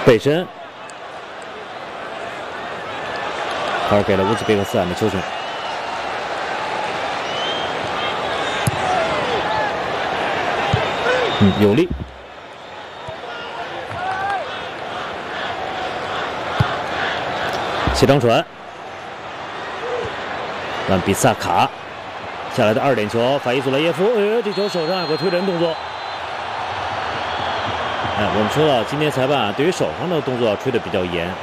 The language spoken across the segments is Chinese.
背身，还是给了乌兹别克斯坦的球权。有力。斜长传，让比萨卡下来的2点球，法伊祖莱耶夫，这球手上有个推人动作。我们说了，今天裁判对于手上的动作吹得比较严。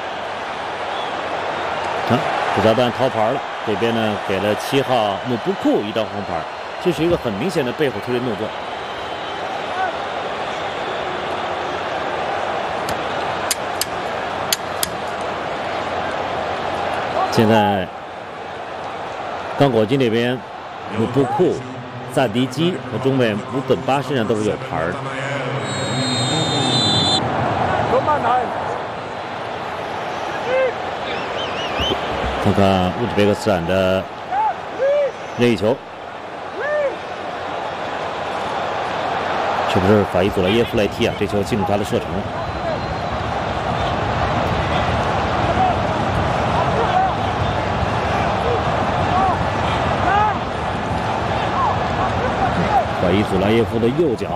主裁判掏牌了，这边呢给了7号姆布库一张黄牌，这是一个很明显的背后推人动作。现在刚果金这边，姆布库、萨迪基和中卫姆本巴身上都是有牌的。看看乌兹别克斯坦的任意球，是不是法伊祖莱耶夫来踢啊？这球进入他的射程。法伊祖莱耶夫的右脚。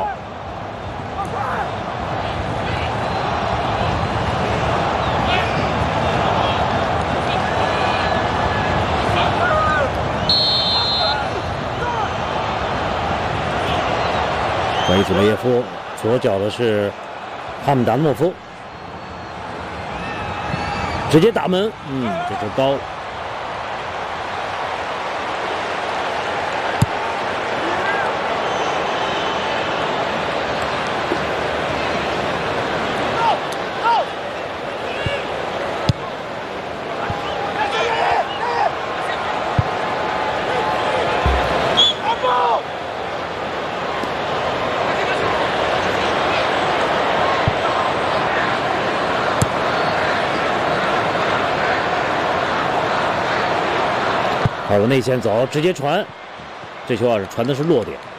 法伊祖莱耶夫左脚的是哈姆达诺夫，直接打门，这球高了。往内线走，直接传，这球是传的是落点。